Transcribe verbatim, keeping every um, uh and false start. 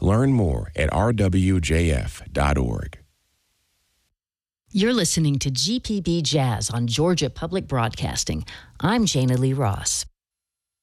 Learn more at r w j f dot org. You're listening to G P B Jazz on Georgia Public Broadcasting. I'm Jana Lee Ross.